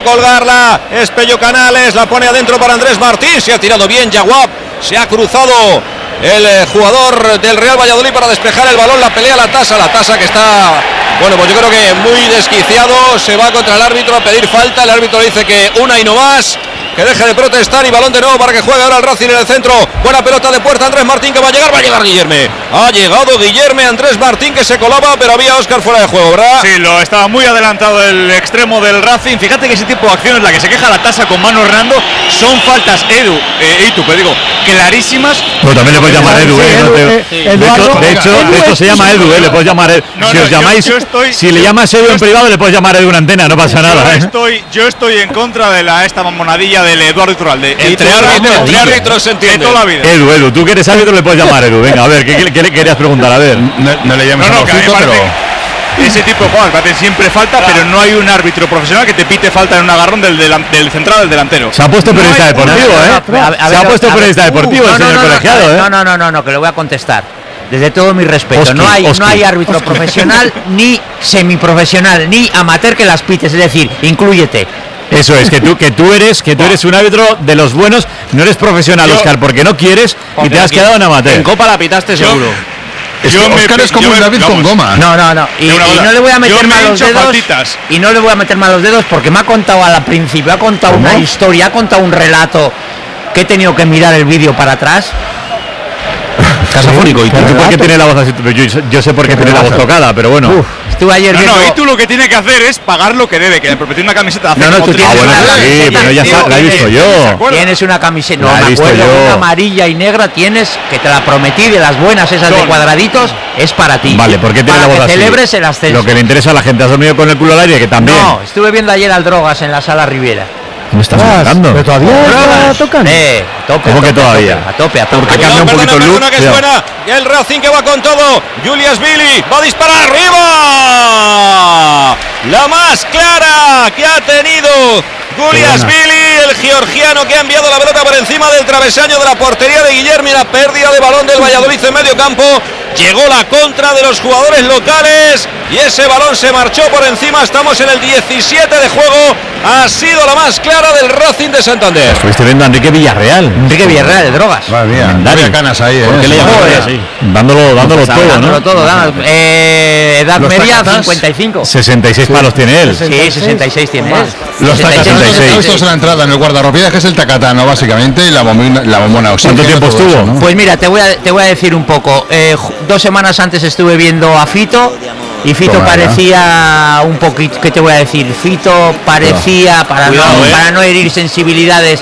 colgarla, es Pello Canales, la pone adentro para Andrés Martín, se ha tirado bien Yaguab, se ha cruzado el jugador del Real Valladolid para despejar el balón, la pelea la Tasa que está, bueno, pues yo creo que muy desquiciado, se va contra el árbitro a pedir falta, el árbitro le dice que una y no más, que deje de protestar y balón de nuevo para que juegue ahora el Racing en el centro, buena pelota de puerta, Andrés Martín que va a llegar Guillerme, ha llegado Guillerme, Andrés Martín que se colaba, pero había Óscar fuera de juego, ¿verdad? Sí, lo estaba muy adelantado el extremo del Racing, fíjate que ese tipo de acciones, la que se queja la Tasa con Manu Hernando, son faltas, clarísimas. Pero también le puedes llamar Edu, de hecho se llama Edu, le puedes llamar Edu. Si os llamáis, si le llamas Edu en privado, le puedes llamar Edu una antena, no pasa nada. Yo estoy en contra de esta mamonadilla del Eduardo Iturralde. Entre árbitros se entiende. Toda la vida. Edu, tú que eres árbitro le puedes llamar Edu. Venga, a ver, ¿qué le querías preguntar? A ver. No le llames a Rosito, pero... Ese tipo de jugadas parecen siempre falta, pero no hay un árbitro profesional que te pite falta en un agarrón del central del delantero. Se ha puesto periodista deportivo, Se ha puesto periodista deportivo el señor colegiado, No, que le voy a contestar. Desde todo mi respeto, no hay árbitro profesional, ni semiprofesional, ni amateur que las pites, es decir, inclúyete. Eso es, que tú eres un árbitro de los buenos, no eres profesional, Óscar, porque no quieres y te has quedado en amateur. En Copa la pitaste seguro. Óscar es como un David con goma. No. Y no le voy a meter mal los dedos. Y no le voy a meter mal los dedos porque me ha contado al principio, ha contado una historia, ha contado un relato que he tenido que mirar el vídeo para atrás. Casafónico, ¿y tú por qué tiene la voz así? Yo sé por qué tiene la voz tocada, pero bueno. Estuve ayer viendo... y tú lo que tienes que hacer es pagar lo que debe, que le prometí una camiseta hace tú tienes pero ya la he visto yo. Tienes una camiseta, una amarilla y negra, tienes, que te la prometí, de las buenas esas de cuadraditos, es para ti. Vale, ¿por qué tiene la voz así? Celebres el ascenso. Lo que le interesa a la gente, ¿has dormido con el culo al aire? Que también. No, estuve viendo ayer al Drogas en la Sala Riviera. ¿Me estás hablando? ¿Pero todavía tocan? ¿Cómo que todavía? A tope. Ha cambiado un poquito el look. Que suena, y el Racing que va con todo. Julius Billy va a disparar arriba. La más clara que ha tenido Julius Billy, el georgiano que ha enviado la pelota por encima del travesaño de la portería de Guillermo, y la pérdida de balón del Valladolid en medio campo. Llegó la contra de los jugadores locales y ese balón se marchó por encima. Estamos en el 17 de juego. Ha sido la más clara del Racing de Santander. Estuviste viendo a Enrique Villarreal, de Drogas. Madre mía, Daría canas ahí, ¿Por qué le llamó así? Dándolo todo, edad media 55. 66 palos tiene él. Sí, 66 tiene él. Los tacatas en la entrada en el guardarropias, que es el tacatano básicamente, y la bombona. ¿Cuánto tiempo estuvo? ¿No? Pues mira, te voy a decir un poco. 2 semanas antes estuve viendo a Fito. Y Fito parecía un poquito, ¿qué te voy a decir? Fito parecía, para no herir sensibilidades,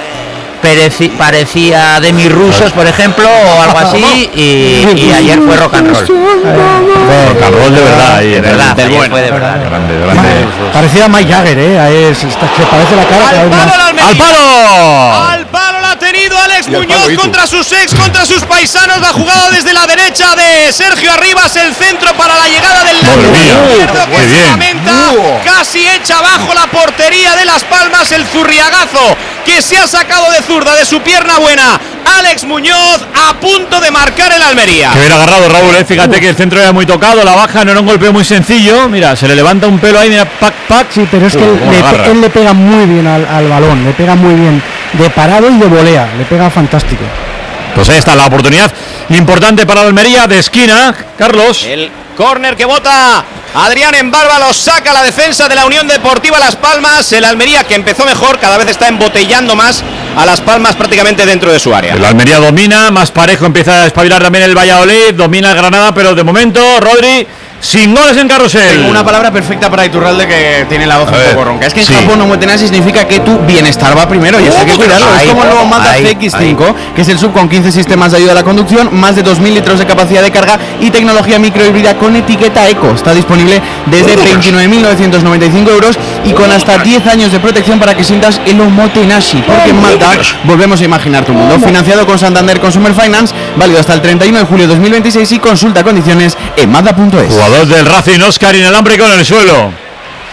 parecía de mis rusos, por ejemplo, o algo así, y ayer fue rock and roll. Rock and roll de verdad, de verdad, fue de verdad. Grande. Parecía Mike Jagger, se parece la cara. ¡Al palo! ¡Al palo la ha tenido Alex Muñoz contra sus paisanos! La jugada desde la derecha de Sergio Arribas, el centro para la llegada del izquierdo que se lamenta, casi echa abajo la portería de Las Palmas, el zurriagazo que se ha sacado de zurda de su pierna buena Alex Muñoz, a punto de marcar el Almería. Que bien agarrado Raúl, fíjate que el centro era muy tocado, la baja no era un golpe muy sencillo, mira, se le levanta un pelo ahí, mira, pac. Sí, pero es que él le pega muy bien al balón, le pega muy bien de parado y de volea, le pega fantástico. Pues ahí está la oportunidad importante para la Almería de esquina, Carlos. El córner que bota Adrián en Bárbaro, saca la defensa de la Unión Deportiva Las Palmas. El Almería, que empezó mejor, cada vez está embotellando más a Las Palmas prácticamente dentro de su área. El Almería domina, más parejo, empieza a espabilar también el Valladolid, domina el Granada, pero de momento, Rodri, sin goles en carrusel. Tengo una palabra perfecta para Iturralde, que tiene la voz un poco ronca. Es que en Japón omotenasis significa que tu bienestar va primero, y eso hay que cuidarlo. Es como el nuevo Mazda CX-5, que es el sub con 15 sistemas de ayuda a la conducción, más de 2.000 litros de capacidad de carga y tecnología microhíbrida con etiqueta eco. Está disponible desde 29.995 euros y con hasta 10 años de protección para que sientas el omotenashi, porque en Mazda volvemos a imaginar tu mundo. Financiado con Santander Consumer Finance, válido hasta el 31 de julio de 2026 y consulta condiciones en Mazda.es. Jugador del Racing, Óscar inalámbrico en el suelo.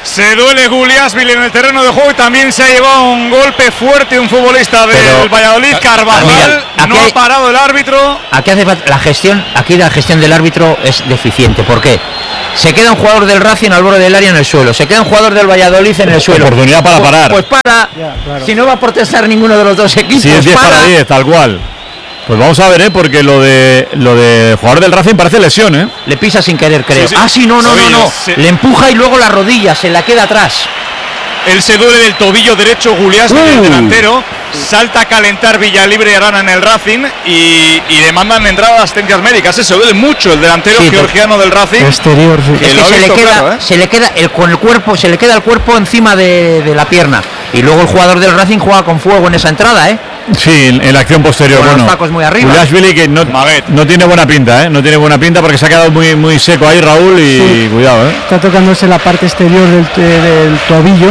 Se duele Guliasvili en el terreno de juego y también se ha llevado un golpe fuerte un futbolista del Valladolid, Carvajal. No ha parado el árbitro. Aquí hace la gestión del árbitro es deficiente. ¿Por qué? Se queda un jugador del Racing al borde del área en el suelo, se queda un jugador del Valladolid en el suelo. Oportunidad para parar. Pues para. Ya, claro. Si no va a protestar ninguno de los dos equipos. Si es 10 para 10, tal cual. Pues vamos a ver, porque lo de jugador del Racing parece lesión, Le pisa sin querer, creo. Sí. No. Le empuja y luego la rodilla, se la queda atrás. Él se duele del tobillo derecho, Guliasvili, el delantero. Salta a calentar Villalibre y Arana en el Racing y demandan entrada de asistencias médicas. Se duele mucho el delantero georgiano del Racing. Exterior, sí. Es que se le queda con el cuerpo, se le queda el cuerpo encima de la pierna. Y luego el jugador del Racing juega con fuego en esa entrada, Sí, en la acción posterior. Con los tacos muy arriba. Guliasvili que no tiene buena pinta, No tiene buena pinta porque se ha quedado muy seco ahí, Raúl, y cuidado, Está tocándose la parte exterior del tobillo,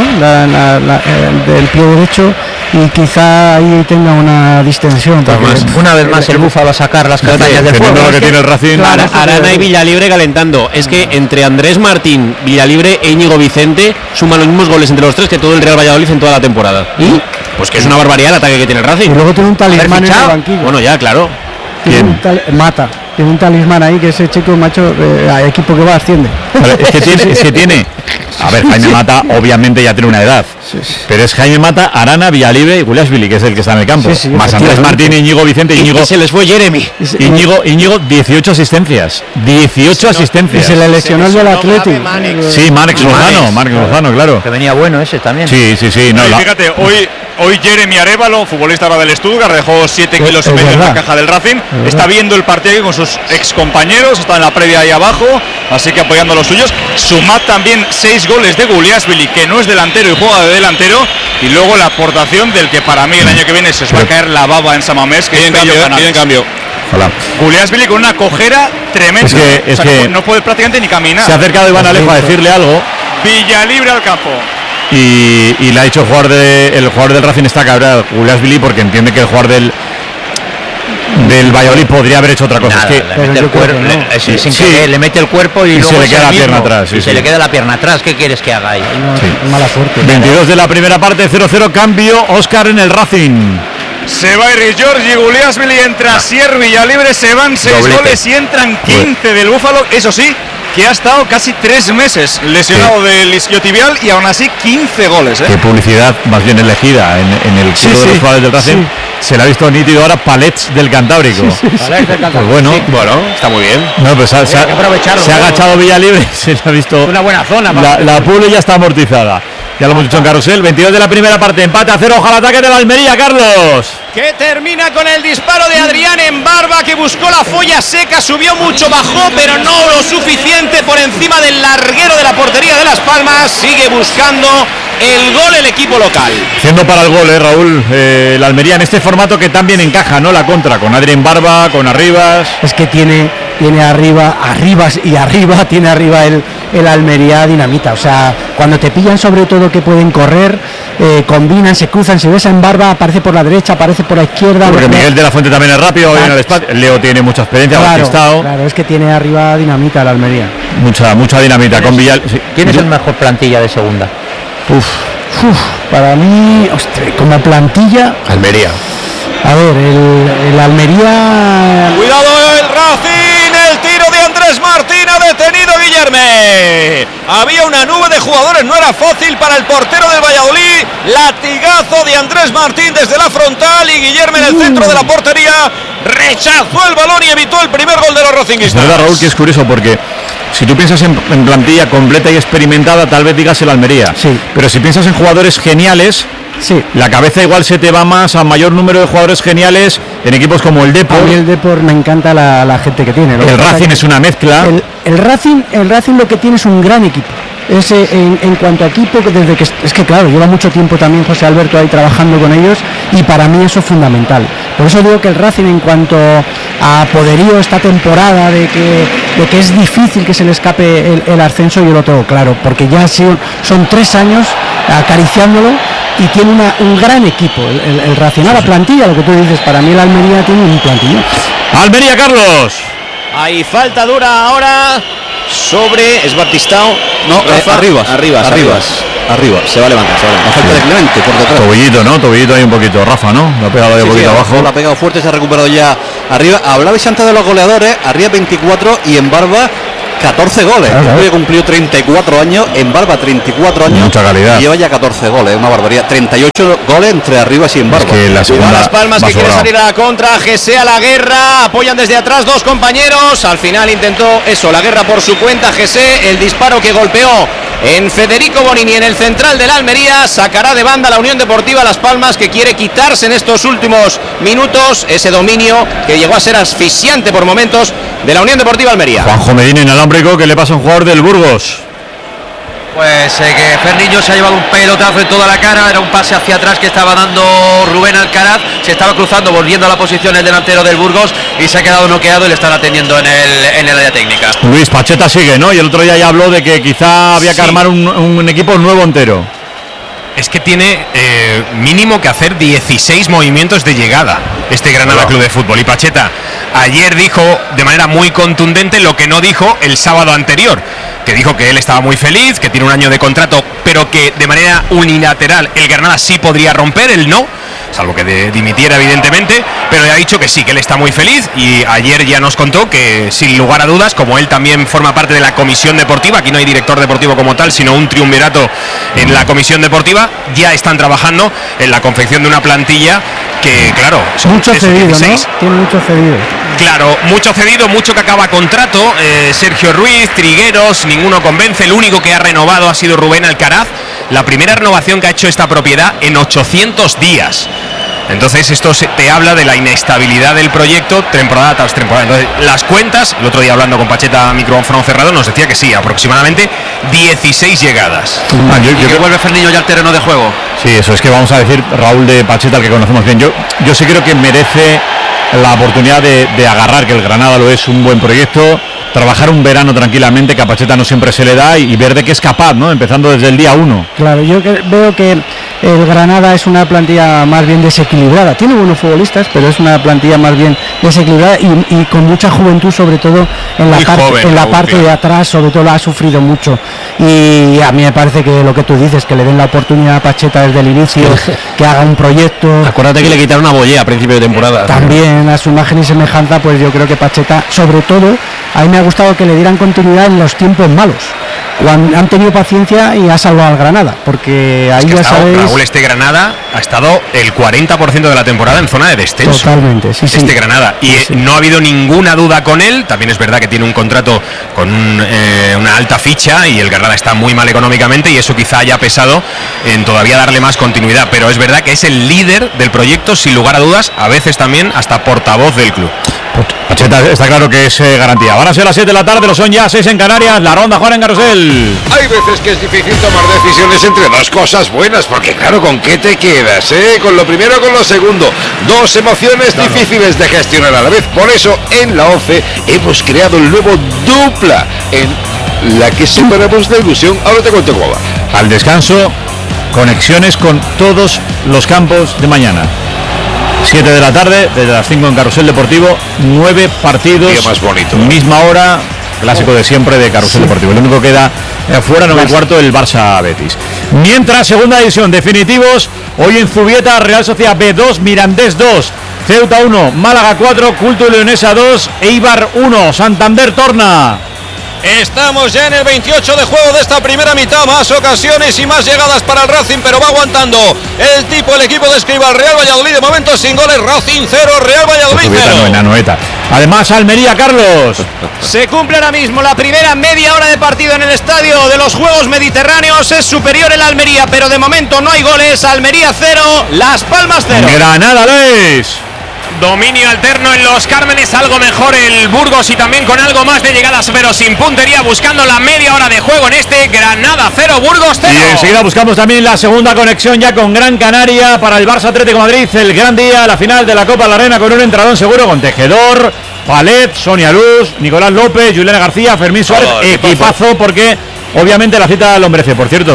del pie derecho, y quizá ahí tenga una distensión. Una vez más el Bufa va a sacar las castañas del fuego. Que tiene el Racing. Arana y Villalibre calentando. Es que entre Andrés Martín, Villalibre e Íñigo Vicente suman los mismos goles entre los tres que todo el Real Valladolid en toda la temporada. ¿Y? Pues que es una barbaridad el ataque que tiene el Racing. Y luego tiene un talismán en el banquillo. Bueno, ya, claro. Mata. Tiene un talismán ahí que ese chico, macho, equipo que va asciende. Es que tiene. A ver, Jaime Mata obviamente ya tiene una edad. Pero es Jaime Mata, Arana, Villalibre y Guliasvili, que es el que está en el campo. Más Andrés Martín, Íñigo Vicente. Y se les fue Jeremy. Íñigo 18 asistencias. 18 asistencias. Y se le lesionó el del Atlético. Sí, Marx Lozano, claro. Que venía bueno ese también. Sí. No, fíjate, hoy Jeremy Arévalo, futbolista ahora del Stuttgart, dejó 7 kilos y medio en la caja del Racing. Está viendo el partido con sus ex compañeros, está en la previa ahí abajo, así que apoyando a los suyos. Sumad también 6 goles de Guliasvili, que no es delantero y juega de delantero, y luego la aportación del que para mí el año que viene se os va a caer la baba en Samamés, que tiene cambio. Guliasvili con una cojera tremenda. Es que no puede prácticamente ni caminar. Se ha acercado Iván Alejo a decirle algo. Villalibre al campo. Y le ha dicho el jugador del Racing está cabreado, Guliasvili, porque entiende que el jugador del Valladolid podría haber hecho otra cosa. Le mete el cuerpo y se le queda la pierna atrás. Se le queda la pierna atrás. ¿Qué quieres que haga ahí? Mala suerte. 22 de la primera parte, 0-0, cambio. Óscar en el Racing. Se va Iri Giorgi, Guliasvili, entra Sier, Villalibre, se van 6 goles y entran 15 del Búfalo. Eso sí, que ha estado casi 3 meses lesionado del isquiotibial y aún así 15 goles. Qué publicidad más bien elegida en el club de los jugadores del Racing. Se le ha visto nítido ahora Palets del Cantábrico. Pues bueno, está muy bien. No, pues se ha agachado Villalibre, se le ha visto. Una buena zona. La publi ya está amortizada. Ya lo hemos dicho en Carrusel, 22 de la primera parte, empate a 0, ojalá ataque de la Almería, Carlos. Que termina con el disparo de Adrián en Barba, que buscó la folla seca, subió mucho, bajó, pero no lo suficiente por encima del larguero de la portería de Las Palmas. Sigue buscando el gol el equipo local. Siendo para el gol, Raúl, la Almería en este formato que también encaja, ¿no? La contra, con Adrián Barba, con Arribas. Es que tiene Arribas tiene arriba el Almería dinamita. O sea, cuando te pillan, sobre todo que pueden correr, combinan, se cruzan, se besa en Barba, aparece por la derecha, aparece por la izquierda. Porque Miguel de la Fuente también es rápido, en el espacio. Leo tiene mucha experiencia, claro, es que tiene arriba dinamita el Almería. Mucha dinamita con Villal. Sí. ¿Quién es el mejor plantilla de segunda? Para mí, como plantilla, Almería. A ver, el Almería. Cuidado el Racing, el tiro de Andrés Martín, ha detenido Guillerme. Había una nube de jugadores, no era fácil para el portero del Valladolid. Latigazo de Andrés Martín desde la frontal y Guillerme en el centro de la portería rechazó el balón y evitó el primer gol de los racinguistas. Es verdad, Raúl, que es curioso porque si tú piensas en plantilla completa y experimentada, tal vez digas el Almería. Sí. Pero si piensas en jugadores geniales, sí, la cabeza igual se te va más a mayor número de jugadores geniales en equipos como el Depor. A mí el Depor me encanta la gente que tiene. El Racing es una mezcla. El Racing lo que tiene es un gran equipo. En cuanto a equipo, desde que es que claro, lleva mucho tiempo también José Alberto ahí trabajando con ellos y para mí eso es fundamental. Por eso digo que el Racing, en cuanto a poderío esta temporada, de que es difícil que se le escape el ascenso, yo lo tengo claro, porque ya son 3 años acariciándolo y tiene un gran equipo el Racing. La plantilla, lo que tú dices, para mí el Almería tiene un plantilla. Almería, Carlos. Hay falta dura ahora es Batistao. No, Arribas. Se va a levantar. La falta de Clemente por detrás. Tobillito, ¿no? Tobillito ahí un poquito. Rafa, ¿no? Lo ha pegado ahí un poquito abajo. Lo ha pegado fuerte, se ha recuperado ya arriba. Hablabais antes de los goleadores. Arriba 24 y en Barba 14 goles. Hoy cumplió 34 años, en Barba 34 años. Mucha calidad. Y lleva ya 14 goles, una barbaridad. 38 goles entre Arribas y en Barba. Es que la segunda Las Palmas que quiere salir a la contra, Gese a la guerra, apoyan desde atrás dos compañeros. Al final intentó la guerra por su cuenta. Gese, el disparo que golpeó en Federico Bonini en el central del Almería, sacará de banda la Unión Deportiva Las Palmas, que quiere quitarse en estos últimos minutos ese dominio que llegó a ser asfixiante por momentos de la Unión Deportiva Almería. Juanjo Medina inalámbrico, que le pasa a un jugador del Burgos. Pues que Ferniño se ha llevado un pelotazo en toda la cara, era un pase hacia atrás que estaba dando Rubén Alcaraz, se estaba cruzando, volviendo a la posición el delantero del Burgos y se ha quedado noqueado y le están atendiendo en el área técnica. Luis Pacheta sigue, ¿no? Y el otro día ya habló de que quizá había que armar un equipo nuevo entero. Es que tiene mínimo que hacer 16 movimientos de llegada este Granada Club de Fútbol. Y Pacheta ayer dijo de manera muy contundente lo que no dijo el sábado anterior, que dijo que él estaba muy feliz, que tiene un año de contrato, pero que de manera unilateral el Granada sí podría romper, él no, salvo que dimitiera evidentemente, pero ya ha dicho que sí, que él está muy feliz. Y ayer ya nos contó que sin lugar a dudas, como él también forma parte de la comisión deportiva, aquí no hay director deportivo como tal, sino un triunvirato en la comisión deportiva, ya están trabajando en la confección de una plantilla que, claro, son mucho cedido, 16. ¿No? Tiene mucho cedido. Claro, mucho cedido, mucho que acaba contrato. Sergio Ruiz, Trigueros, ninguno convence. El único que ha renovado ha sido Rubén Alcaraz. La primera renovación que ha hecho esta propiedad en 800 días. Entonces esto te habla de la inestabilidad del proyecto temporada tras temporada. Entonces las cuentas, el otro día hablando con Pacheta a micrófono cerrado, nos decía que sí, aproximadamente 16 llegadas. Y que vuelve Ferniño ya al terreno de juego. Sí, eso es que vamos a decir, Raúl de Pacheta, el que conocemos bien. Yo sí creo que merece la oportunidad de agarrar, que el Granada lo es, un buen proyecto, trabajar un verano tranquilamente, que a Pacheta no siempre se le da, y ver de qué es capaz, ¿no? Empezando desde el día 1. Claro, yo veo que el Granada es una plantilla más bien desequilibrada. Tiene buenos futbolistas, pero es una plantilla más bien desequilibrada y con mucha juventud, sobre todo en la parte de atrás, sobre todo la ha sufrido mucho. Y a mí me parece que lo que tú dices, que le den la oportunidad a Pacheta desde el inicio, que haga un proyecto. Acuérdate que le quitaron a Bollé a principio de temporada. También a su imagen y semejanza, pues yo creo que Pacheta, sobre todo, a mí me ha gustado que le dieran continuidad en los tiempos malos, cuando han tenido paciencia y ha salvado al Granada, porque ahí ya sabéis, Raúl, este Granada ha estado el 40% de la temporada en zona de descenso. Totalmente, sí. Granada, y no ha habido ninguna duda con él. También es verdad que tiene un contrato con una alta ficha y el Granada está muy mal económicamente, y eso quizá haya pesado en todavía darle más continuidad, pero es verdad que es el líder del proyecto, sin lugar a dudas, a veces también hasta portavoz del club. Pacheta está claro que es garantía. Van a ser las 7 de la tarde, lo son ya 6 en Canarias. La ronda Juan en Carrusel. Hay veces que es difícil tomar decisiones entre dos cosas buenas, porque claro, ¿con qué te quedas? ¿Con lo primero o con lo segundo? Dos emociones difíciles de gestionar a la vez. Por eso en la OCE hemos creado el nuevo Dupla, en la que separamos la ilusión. Ahora te cuento cómo va. Al descanso, conexiones con todos los campos de mañana. 7 de la tarde, desde las 5 en Carrusel Deportivo, 9 partidos, día más bonito, misma hora, clásico de siempre de Carrusel Deportivo. Lo único que queda fuera, 9:15, el Barça Betis. Mientras, segunda división, definitivos, hoy en Zubieta, Real Sociedad B2, Mirandés 2, Ceuta 1, Málaga 4, Culto Leonesa 2, Eibar 1, Santander torna. Estamos ya en el 28 de juego de esta primera mitad. Más ocasiones y más llegadas para el Racing, pero va aguantando el equipo de Escribal. Real Valladolid de momento sin goles. Racing 0, Real Valladolid 0. Además, Almería, Carlos. Se cumple ahora mismo la primera media hora de partido en el estadio de los Juegos Mediterráneos. Es superior el Almería, pero de momento no hay goles. Almería 0, Las Palmas 0. Granada, Luis. Dominio alterno en los Cármenes, algo mejor el Burgos y también con algo más de llegadas, pero sin puntería, buscando la media hora de juego en este Granada 0, Burgos 0. Y enseguida buscamos también la segunda conexión ya con Gran Canaria para el Barça Atlético de Madrid, el gran día, la final de la Copa de la Reina, con un entradón seguro con Tejedor, Palet, Sonia Luz, Nicolás López, Juliana García, Fermín Suárez, equipazo, porque obviamente la cita lo merece. Por cierto,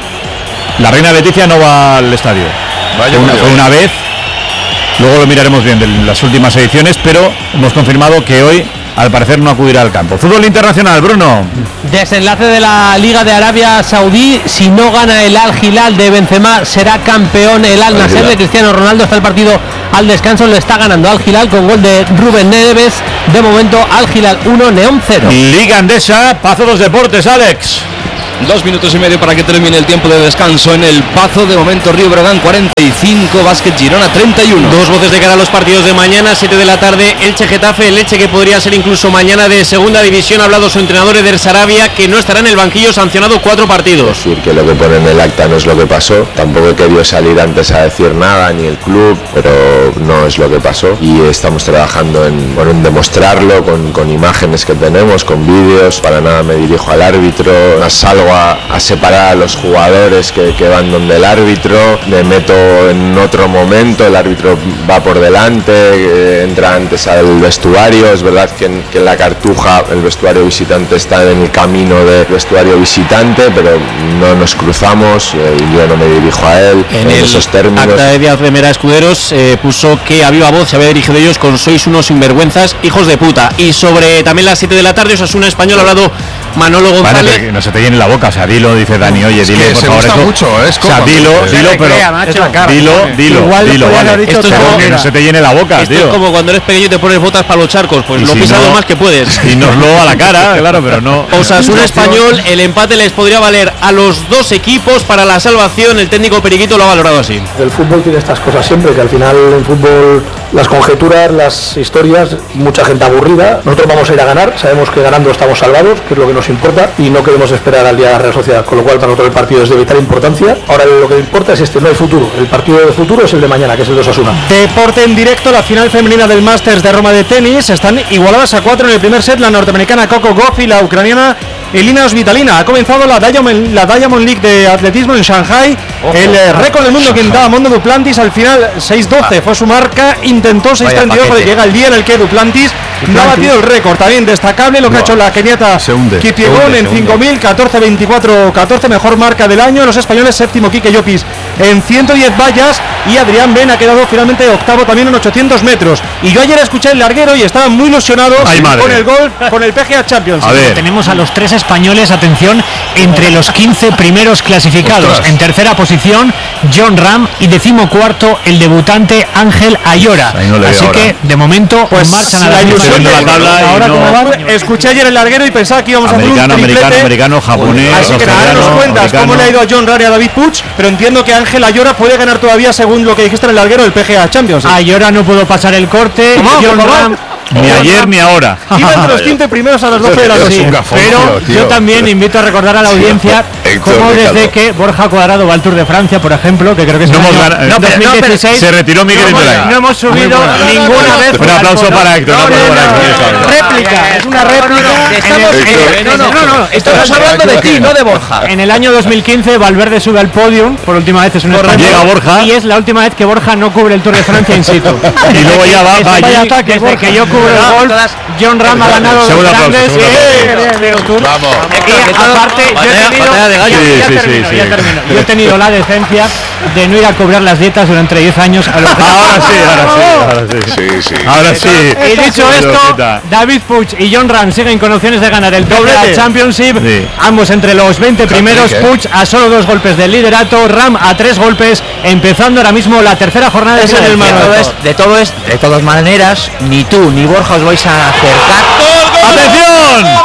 la Reina Leticia no va al estadio. Fue una vez. Luego lo miraremos bien de las últimas ediciones, pero hemos confirmado que hoy al parecer no acudirá al campo. Fútbol internacional, Bruno. Desenlace de la Liga de Arabia Saudí. Si no gana el Al Hilal de Benzema, será campeón el Al Nassr de Cristiano Ronaldo. Está el partido al descanso, le está ganando Al Hilal con gol de Rubén Neves. De momento, Al Hilal 1, Neom 0. Liga Andesa, Pazo dos Deportes, Alex. 2 minutos y medio para que termine el tiempo de descanso en el Pazo. De momento Río Breogán 45, Básquet Girona 31. Dos voces de cara a los partidos de mañana, 7 de la tarde, Elche Getafe, el Elche que podría ser incluso mañana de segunda división. Ha hablado su entrenador Eder Sarabia, que no estará en el banquillo, sancionado 4 partidos. Decir que lo que pone en el acta no es lo que pasó, tampoco he querido salir antes a decir nada, ni el club, pero no es lo que pasó y estamos trabajando en demostrarlo con imágenes que tenemos, con vídeos. Para nada me dirijo al árbitro, salgo a separar a los jugadores que van donde el árbitro, me meto en otro momento, el árbitro va por delante, entra antes al vestuario. Es verdad que en la Cartuja el vestuario visitante está en el camino del vestuario visitante, pero no nos cruzamos y yo no me dirijo a él en esos términos. Acta de Díaz de Mera Escuderos puso que a viva voz se había dirigido a ellos con sois unos sinvergüenzas, hijos de puta. Y sobre también las 7 de la tarde, Osasuna Español, ha hablado Manolo González. Vale, que no se te llene la boca, o sea, dilo, dice Dani, oye, dile, por favor, gusta eso. Mucho, o sea, dilo, pero dilo, vale. Esto es como que no se te llene la boca, esto tío. es como cuando eres pequeño y te pones botas para los charcos, pues lo pisas lo más que puedes. Y nos lo a la cara, claro, pero no. Osasuna Español, el empate les podría valer a los dos equipos para la salvación. El técnico Periquito lo ha valorado así. El fútbol tiene estas cosas siempre, que al final en fútbol las conjeturas, las historias, mucha gente aburrida. Nosotros vamos a ir a ganar, sabemos que ganando estamos salvados, que es lo que nos importa, y no queremos esperar al día de la Real Sociedad, con lo cual para nosotros el partido es de vital importancia. Ahora lo que importa es no hay futuro. El partido de futuro es el de mañana, que es el de Osasuna. Deporte en directo, la final femenina del Masters de Roma de tenis. Están igualadas a 4 en el primer set, la norteamericana Coco Gauff y la ucraniana Elina Svitolina. Ha comenzado la Diamond League de atletismo en Shanghai. El récord del mundo que intentaba Mondo Duplantis, al final 6.12 fue su marca, intentó 6.32, pero llega el día en el que Duplantis no ha batido el récord. También destacable lo que ha hecho la keniata Kipyegon en 5.000, 14.24, mejor marca del año. Los españoles, séptimo Quique Llopis en 110 vallas, y Adrián Ben ha quedado finalmente octavo también en 800 metros. Y yo ayer escuché el larguero y estaban muy ilusionados con el gol, con el PGA Champions. Tenemos a los 3 españoles, atención, entre los 15 primeros clasificados. Ostras. En tercera posición, John Ram, y 14º el debutante Ángel Ayora. Así que de momento pues marchan a la ilusión de de la tabla. Ahora como van, escuché ayer el larguero y pensaba que íbamos a hacer un triplete. Americano, japonés. Así que nada, nos cuentas cómo le ha ido a John Ram y a David Puig, pero entiendo que Ángel Ayora puede ganar todavía, según lo que dijiste en el larguero, el PGA Champions. Ayora no pudo pasar el corte. John Ram Ni ayer ni ahora. Iba entre los 15 primeros a las 12 de la noche. Pero yo también invito a recordar a la audiencia cómo desde que Borja Cuadrado va al Tour de Francia, por ejemplo, que creo que es el año 2016, se retiró Miguel Indurain. No hemos subido ninguna vez. Un aplauso para Héctor. Réplica, es una réplica. Estamos hablando de ti, no de Borja. En el año 2015 Valverde sube al podium, por última vez es un español. Llega Borja. Y es la última vez que Borja no cubre el Tour de Francia in situ. Y luego ya va allí. Desde que yo cubro el golf, John Ram ha ganado los grandes. Vamos. Y aparte, yo he tenido la decencia de no ir a cobrar las dietas durante 10 años a los Ahora sí. Y dicho esto, David Puig y John Ram siguen con opciones de ganar el PGA Championship. Ambos entre los 20 primeros. Puig a solo 2 golpes del liderato, Ram a 3 golpes, empezando ahora mismo la tercera jornada de De todas maneras, ni tú ni Borja os vais a acercar. ¡Atención!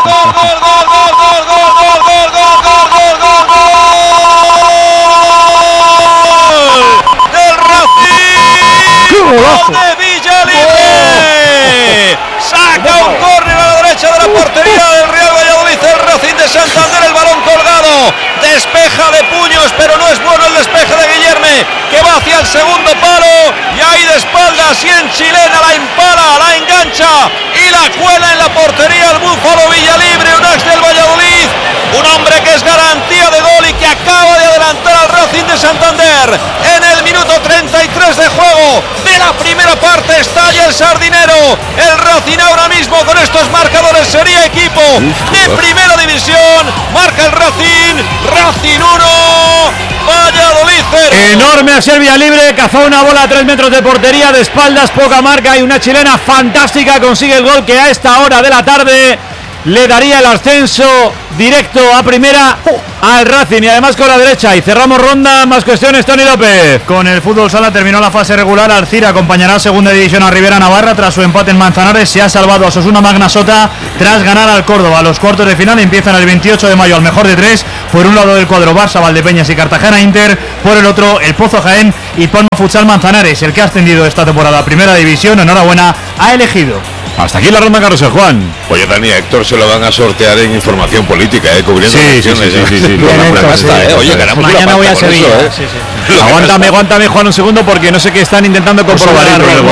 de Villalibre. Saca un córner a la derecha de la portería del Real Valladolid, el Racing de Santander, el balón colgado, despeja de puños, pero no es bueno el despeje de Guillerme, que va hacia el segundo palo, y ahí de espaldas y en chilena la empala, la engancha y la cuela en la portería el búfalo Villalibre, un ex del Valladolid, un hombre que es garantía de gol y que acaba de adelantar al Racing de Santander. En el minuto 33 de juego de la primera parte estalla el sardinero. El Racing ahora mismo con estos marcadores sería equipo de primera división. Marca el Racing 1, Valladolid 0. Enorme a Serbia libre, cazó una bola a 3 metros de portería, de espaldas, poca marca y una chilena fantástica consigue el gol que a esta hora de la tarde le daría el ascenso directo a primera al Racing, y además con la derecha. Y cerramos ronda, más cuestiones, Tony López. Con el fútbol sala terminó la fase regular. Alcira acompañará a segunda división a Rivera Navarra tras su empate en Manzanares. Se ha salvado a Osasuna Magna Sota tras ganar al Córdoba. Los cuartos de final empiezan el 28 de mayo al mejor de 3. Por un lado del cuadro Barça, Valdepeñas y Cartagena Inter. Por el otro el Pozo Jaén y Palma Futsal Manzanares. El que ha ascendido esta temporada a primera división, enhorabuena, ha elegido. Hasta aquí la ronda, Carlos Juan. Oye, Dani, a Héctor se lo van a sortear en información política, cubriendo elecciones. Oye, ganamos mañana voy a Sevilla. Aguántame, Juan, un segundo, porque no sé qué están intentando comprobar.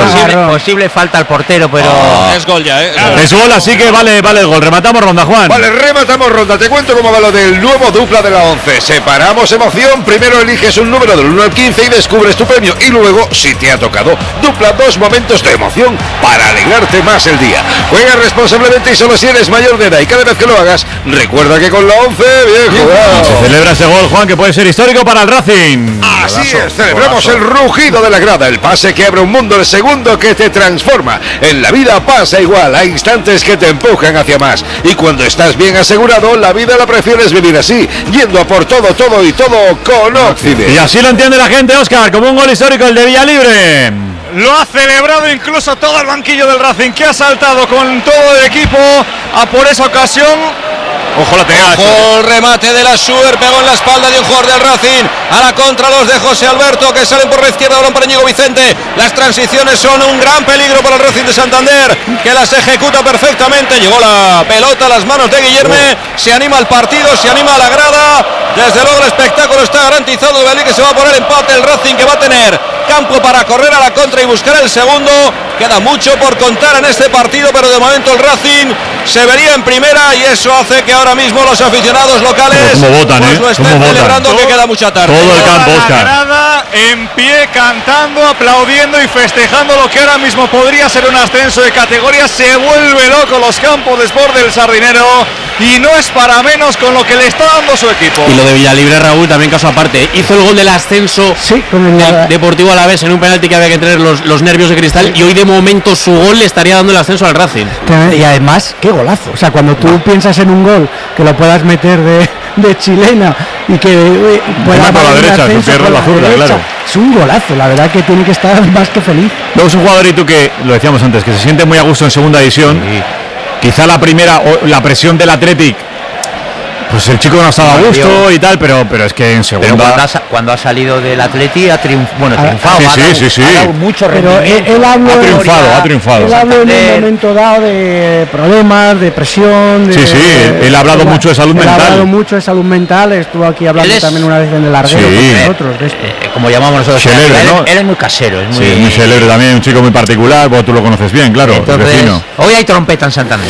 Posible falta al portero, pero... Es gol ya, Es gol, así que vale el gol. Rematamos ronda, Juan. Vale, rematamos ronda. Te cuento cómo va lo del nuevo dupla de la 11. Separamos emoción. Primero eliges un número del 1 al 15 y descubres tu premio. Y luego, si te ha tocado, dupla 2 momentos de emoción para alegrarte más el día. Juega responsablemente y solo si eres mayor de edad. Y cada vez que lo hagas, recuerda que con la 11, bien jugado. Se celebra ese gol, Juan, que puede ser histórico para el Racing. Así es, celebramos el rugido de la grada, el pase que abre un mundo, el segundo que te transforma. En la vida pasa igual, hay instantes que te empujan hacia más. Y cuando estás bien asegurado, la vida la prefieres vivir así, yendo a por todo y todo con Occidente. Y así lo entiende la gente, Óscar, como un gol histórico el de Villalibre. Lo ha celebrado incluso todo el banquillo del Racing, que ha saltado con todo el equipo a por esa ocasión. Ojo la tenga. Ojo el remate de la Suer, pegó en la espalda de un jugador del Racing. A la contra los de José Alberto, que salen por la izquierda, balón para Íñigo Vicente. Las transiciones son un gran peligro para el Racing de Santander, que las ejecuta perfectamente. Llegó la pelota a las manos de Guillerme. Se anima el partido, se anima a la grada. Desde luego el espectáculo está garantizado. De que se va a poner empate el Racing, que va a tener campo para correr a la contra y buscar el segundo. Queda mucho por contar en este partido, pero de momento el Racing se vería en primera, y eso hace que ahora mismo los aficionados locales como votan, pues lo estén celebrando, que queda mucha tarde. Todo el campo, Óscar. Grada en pie, cantando, aplaudiendo y festejando lo que ahora mismo podría ser un ascenso de categoría. Se vuelve loco los campos de Sport del Sardinero, y no es para menos con lo que le está dando su equipo. Y lo de Villalibre, Raúl, también caso aparte. Hizo el gol del ascenso del Deportivo Alavés en un penalti que había que tener los nervios de cristal, y hoy de momento su gol le estaría dando el ascenso al Racing. Y además, qué golazo. O sea, cuando tú piensas en un gol que lo puedas meter de chilena y que pueda por la derecha, su pierna la zurda, claro. Es un golazo, la verdad que tiene que estar más que feliz. Luego es un jugador, y tú, que lo decíamos antes, que se siente muy a gusto en segunda división. Sí. Quizá la primera, o la presión del Athletic, pues el chico no estaba a gusto y tal, pero es que en segunda... Pero cuando ha salido del Atleti ha triunfado. Sí. Ha dado mucho pero él habló, ha triunfado. Él habló en un momento dado de problemas, de presión. Él ha hablado mucho de salud mental. Ha hablado mucho de salud mental. Estuvo aquí hablando también una vez en el Larguero con nosotros. De esto. Como llamamos nosotros. Celebre, ¿no? Él es muy casero. Es muy celebre también, un chico muy particular. Tú lo conoces bien, claro. Entonces, vecino. Hoy hay trompeta en Santander.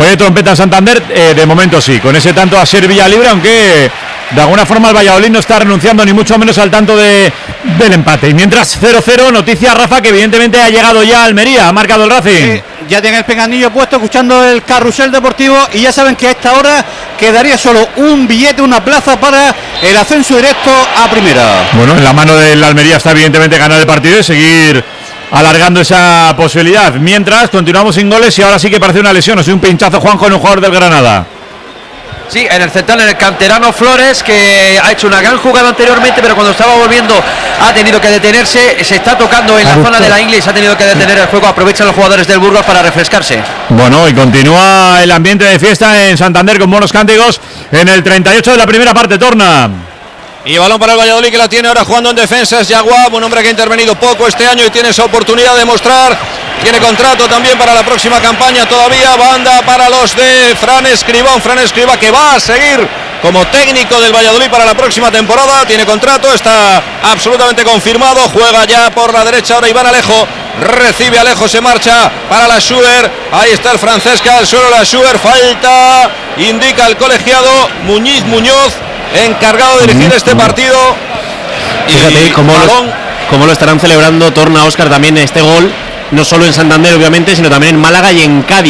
De momento sí, con ese tanto a ser Villalibre, aunque de alguna forma el Valladolid no está renunciando ni mucho menos al tanto del empate. Y mientras 0-0, noticia, Rafa, que evidentemente ha llegado ya a Almería, ha marcado el Racing. Ya tiene el pinganillo puesto, escuchando el carrusel deportivo, y ya saben que a esta hora quedaría solo un billete, una plaza para el ascenso directo a primera. Bueno, en la mano del Almería está evidentemente ganar el partido y seguir alargando esa posibilidad. Mientras continuamos sin goles, y ahora sí que parece una lesión, o sea, un pinchazo, Juanjo, en un jugador del Granada. Sí, en el central, en el canterano Flores, que ha hecho una gran jugada anteriormente, pero cuando estaba volviendo ha tenido que detenerse. Se está tocando en la zona de la ingle y se ha tenido que detener el juego. Aprovechan los jugadores del Burgos para refrescarse. Bueno, y continúa el ambiente de fiesta en Santander con buenos cánticos en el 38 de la primera parte. Torna. Y balón para el Valladolid, que la tiene ahora jugando en defensa. Es Yaguab, un hombre que ha intervenido poco este año y tiene esa oportunidad de mostrar. Tiene contrato también para la próxima campaña todavía. Banda para los de Fran Escribá, que va a seguir como técnico del Valladolid para la próxima temporada. Tiene contrato, está absolutamente confirmado. Juega ya por la derecha ahora Iván Alejo. Recibe Alejo, se marcha para la Schuer. Ahí está el Francesca, al suelo la Schuer. Falta, indica el colegiado Muñoz, encargado de dirigir este partido. Fíjate cómo lo estarán celebrando, Torna, Óscar, también este gol, no solo en Santander obviamente, sino también en Málaga y en Cádiz,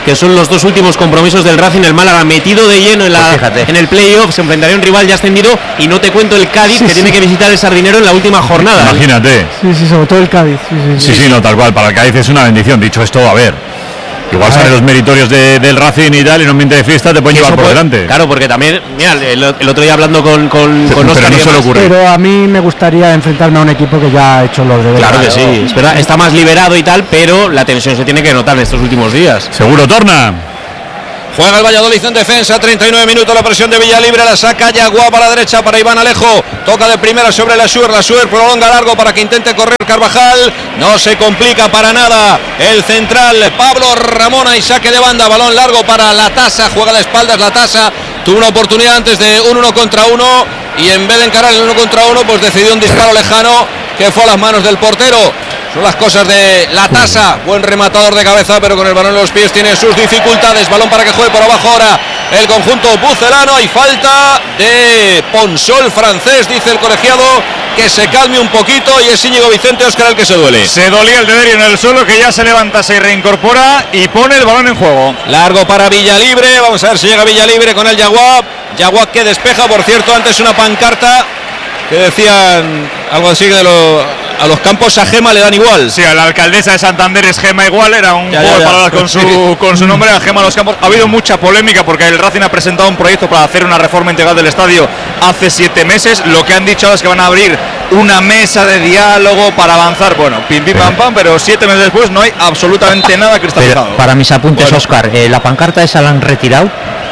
que son los dos últimos compromisos del Racing. El Málaga metido de lleno en el playoff, se enfrentaría a un rival ya ascendido, y no te cuento el Cádiz, que tiene que visitar el Sardinero en la última jornada. Imagínate. Sí, sobre todo el Cádiz. Sí, no, tal cual. Para el Cádiz es una bendición. Dicho esto, a ver, igual salen los meritorios del Racing y tal, y en un ambiente de fiesta te pueden llevar por delante. Claro, porque también, mira, el otro día hablando con Oscar, no se le ocurre. Pero a mí me gustaría enfrentarme a un equipo que ya ha hecho los deberes. Claro que sí, es verdad, está más liberado y tal, pero la tensión se tiene que notar en estos últimos días. Seguro, torna. Juega el Valladolid en defensa, 39 minutos, la presión de Villalibre, la saca Yaguab a la derecha para Iván Alejo, toca de primera sobre la Suer prolonga largo para que intente correr Carvajal, no se complica para nada el central Pablo Ramona, y saque de banda, balón largo para Latasa, juega de espaldas Latasa, tuvo una oportunidad antes de un 1 contra 1 y en vez de encarar el 1 contra 1 pues decidió un disparo lejano que fue a las manos del portero. Son las cosas de Latasa, buen rematador de cabeza, pero con el balón en los pies tiene sus dificultades. Balón para que juegue por abajo ahora el conjunto pucelano, y falta de Ponsol francés, dice el colegiado, que se calme un poquito, y es Íñigo Vicente Óscar el que se duele. Se dolía el de Derio en el suelo, que ya se levanta, se reincorpora y pone el balón en juego. Largo para Villalibre, vamos a ver si llega Villalibre con el Yaguab que despeja, por cierto, antes una pancarta que decían algo así de a los campos a Gema le dan igual. Sí, a la alcaldesa de Santander es Gema igual, era un juego de palabras con su nombre, a Gema a los campos. Ha habido mucha polémica porque el Racing ha presentado un proyecto para hacer una reforma integral del estadio hace 7 meses. Lo que han dicho es que van a abrir una mesa de diálogo para avanzar. Bueno, pim pam pam, pero 7 meses después no hay absolutamente nada cristalizado. Pero para mis apuntes, Óscar, ¿la pancarta esa la han retirado?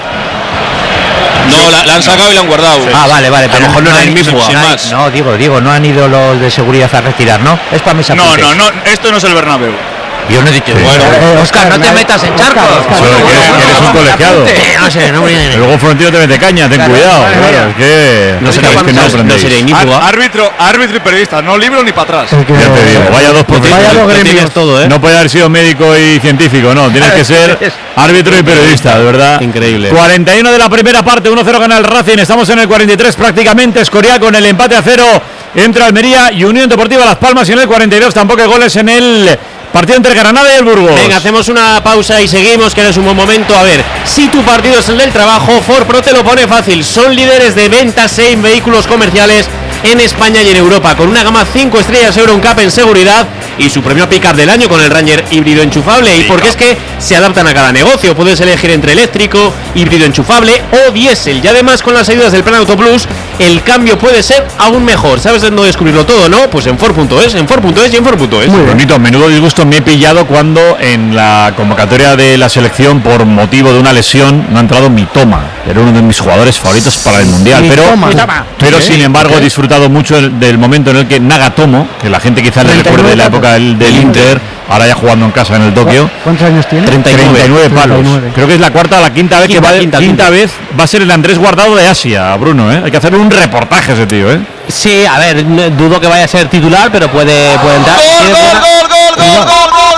No, la han sacado y la han guardado. Sí. Ah, vale, pero a lo mejor no era el mismo. No, digo, no han ido los de seguridad a retirar, ¿no? Es para mis apuntes. No, esto no es el Bernabéu. Yo no he dicho. Bueno, Óscar, no te metas en charcos. Eres un colegiado. No sé, luego Florentino te mete caña, ten cuidado. Claro, es que no sería inicuo. Árbitro y periodista, no libro ni para atrás. Ya te digo, vaya dos gremios todo, No puede haber sido médico y científico, no. Tienes que ser árbitro y periodista, de verdad. Increíble. 41 de la primera parte, 1-0 gana el Racing. Estamos en el 43 prácticamente. Escorial con el empate a 0 entre Almería y Unión Deportiva Las Palmas, y en el 42 tampoco hay goles en el partido entre Granada y el Burgos. Venga, hacemos una pausa y seguimos, que es un buen momento. A ver, si tu partido es el del trabajo, Ford Pro te lo pone fácil. Son líderes de ventas en vehículos comerciales en España y en Europa, con una gama 5 estrellas Euro NCAP en seguridad y su premio Pickup del año con el Ranger híbrido enchufable. Y porque es que se adaptan a cada negocio, puedes elegir entre eléctrico, híbrido enchufable o diésel, y además con las ayudas del Plan Auto Plus el cambio puede ser aún mejor. ¿Sabes dónde descubrirlo todo, no? Pues en Ford.es y en Ford.es. Muy bonito, menudo disgusto me he pillado cuando en la convocatoria de la selección, por motivo de una lesión, no ha entrado Mitoma. Era uno de mis jugadores favoritos para el Mundial, pero sin embargo he disfrutado mucho del momento en el que Nagatomo, que la gente quizás le recuerde de la época del Inter, ahora ya jugando en casa en el Tokio. ¿Cuántos años tiene? 39 palos. 39. Creo que es la cuarta o la quinta vez quinta vez va a ser el Andrés Guardado de Asia, Bruno, Hay que hacerle un reportaje a ese tío, Sí, a ver, dudo que vaya a ser titular, pero puede entrar. ¡Gol!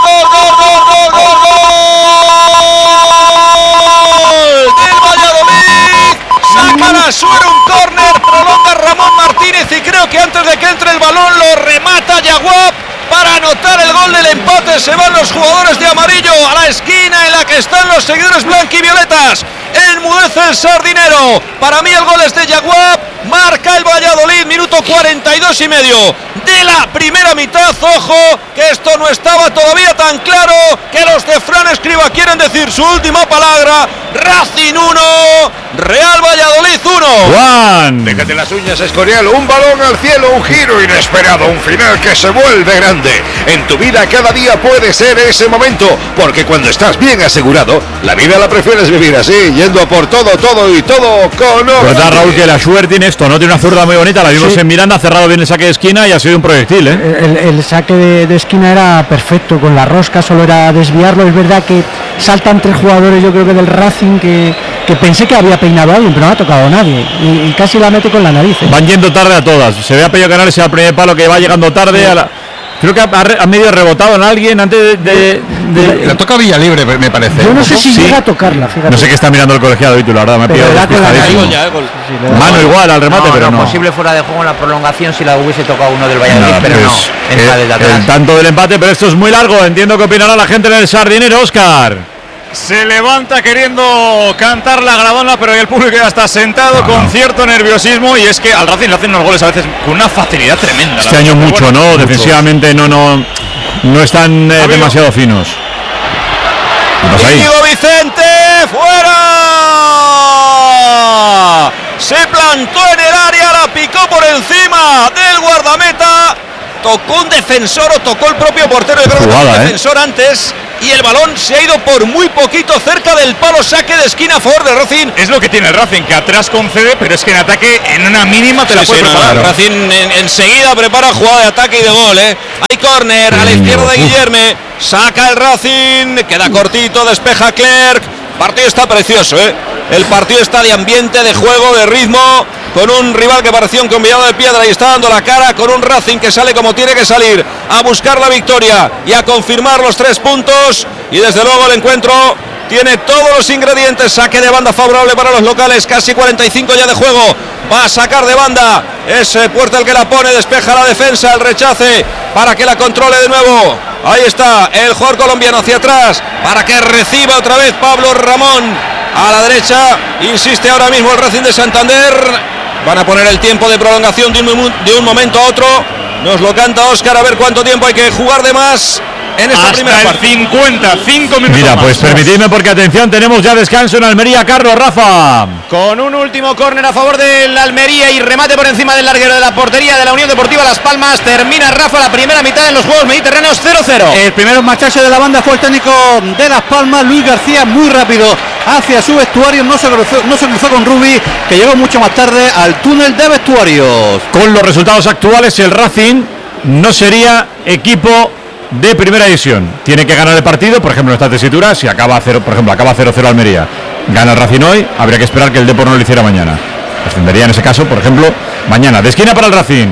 ¡Del Valladolid! Saca la Suer, un córner, prolonga Ramón Martínez, y creo que antes de que entre el balón lo remata Yaguab para anotar el gol del empate. Se van los jugadores de amarillo a la esquina en la que están los seguidores blanquivioletas. Enmudece el Sardinero. Para mí el gol es de Yaguab. Marca el Valladolid, minuto 42 y medio de la primera mitad. Ojo, que esto no estaba todavía tan claro, que los de Fran Escriba quieren decir su última palabra. Racing 1, Real Valladolid 1. Juan, déjate las uñas, Escorial. Un balón al cielo, un giro inesperado, un final que se vuelve grande. En tu vida cada día puede ser ese momento, porque cuando estás bien asegurado, la vida la prefieres vivir así, yendo a por todo y todo con... Verdad, Raúl, que la Suer tiene esto, ¿no? Tiene una zurda muy bonita, la vimos en Miranda, ha cerrado bien el saque de esquina y ha sido un proyectil, El saque de esquina era perfecto, con la rosca solo era desviarlo. Es verdad que saltan 3 jugadores, yo creo que del Racing, que pensé que había peinado a alguien, pero no ha tocado a nadie, y casi la mete con la nariz. Van yendo tarde a todas, se ve a Pello Canales al primer palo, que va llegando tarde a la... Creo que ha medio rebotado en alguien antes de... La toca Villalibre, me parece. Yo no sé si llega a tocarla, fíjate. No sé qué está mirando el colegiado, la verdad, me ha pillado mano igual al remate, pero no. Posible fuera de juego en la prolongación si la hubiese tocado uno del Valladolid, pero no. El tanto del empate, pero esto es muy largo. Entiendo que opinará la gente en el Sardinero, Óscar. se levanta queriendo cantar la Gradona, pero el público ya está sentado con cierto nerviosismo, y es que al Racing le hacen unos goles a veces con una facilidad tremenda. Este año mucho, bueno, ¿no? Mucho. Defensivamente no están demasiado finos. ¿Qué pasa ahí? Íñigo Vicente, fuera. Se plantó en el área, la picó por encima del guardameta. Tocó un defensor o tocó el propio portero. Yo creo que tocó un defensor antes. Y el balón se ha ido por muy poquito cerca del palo. Saque de esquina a favor del Racing. Es lo que tiene el Racing, que atrás concede, pero es que en ataque en una mínima te la puede preparar. El Racing enseguida prepara jugada de ataque y de gol. Hay córner a la izquierda de Guillerme. Saca el Racing, queda cortito, despeja Clerc. El partido está precioso, El partido está de ambiente, de juego, de ritmo, con un rival que parecía un convidado de piedra y está dando la cara, con un Racing que sale como tiene que salir, a buscar la victoria y a confirmar los 3 puntos. Y desde luego el encuentro tiene todos los ingredientes. Saque de banda favorable para los locales, casi 45 ya de juego. Va a sacar de banda, es Puerta el que la pone, despeja la defensa, el rechace para que la controle de nuevo. Ahí está el jugador colombiano hacia atrás para que reciba otra vez Pablo Ramón. A la derecha, insiste ahora mismo el Racing de Santander. Van a poner el tiempo de prolongación de un momento a otro. Nos lo canta Óscar, a ver cuánto tiempo hay que jugar de más en esta primera parte. 55 minutos. Mira, pues permitidme, porque atención, tenemos ya descanso en Almería. Carlos, Rafa. Con un último córner a favor del Almería y remate por encima del larguero de la portería de la Unión Deportiva Las Palmas. Termina, Rafa, la primera mitad en los Juegos Mediterráneos 0-0. El primer marchaje de la banda fue el técnico de Las Palmas, Luis García, muy rápido hacia su vestuario. No se cruzó con Rubi, que llegó mucho más tarde al túnel de vestuarios. Con los resultados actuales, el Racing no sería equipo de primera división. Tiene que ganar el partido, por ejemplo, en esta tesitura. Si acaba 0, por ejemplo, acaba 0-0 Almería, gana el Racing hoy, habría que esperar que el Depor no lo hiciera mañana. Ascendería en ese caso, por ejemplo, mañana. De esquina para el Racing.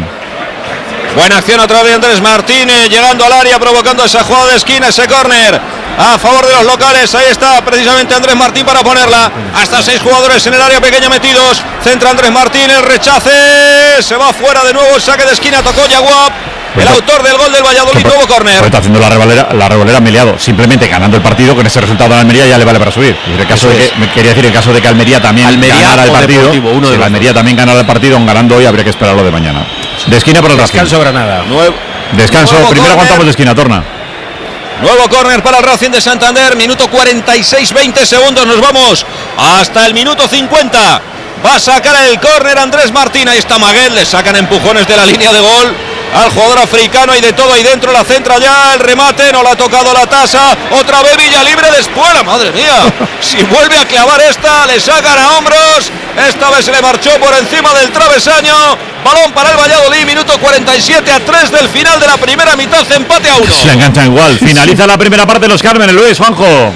Buena acción otra vez de Andrés Martínez, llegando al área, provocando esa jugada de esquina, ese córner a favor de los locales. Ahí está precisamente Andrés Martín para ponerla. Hasta 6 jugadores en el área pequeña metidos. Centra Andrés Martín, el rechace, se va fuera de nuevo, el saque de esquina, tocó Yaguap, el autor del gol del Valladolid. Nuevo córner. Está haciendo la revolera Meliado, simplemente ganando el partido. Con ese resultado de Almería ya le vale para subir. Y el caso quería decir, en caso de que Almería también ganara el partido, si Almería también ganara el partido, aún ganando hoy, habría que esperarlo de mañana. De esquina para el Racing. Descanso Granada. Descanso, primero aguantamos de esquina, Torna. Nuevo córner para el Racing de Santander, minuto 46, 20 segundos, nos vamos hasta el minuto 50. Va a sacar el córner Andrés Martín, ahí está Maguet, le sacan empujones de la línea de gol al jugador africano, y de todo ahí dentro, la centra ya, el remate, no la ha tocado la tasa, otra vez Villalibre de Espuela, madre mía, si vuelve a clavar esta, le sacan a hombros, esta vez se le marchó por encima del travesaño, balón para el Valladolid, minuto 47 a 3 del final de la primera mitad, empate a 1. Se enganchan igual, finaliza la primera parte de los Cármenes, Luis, Juanjo.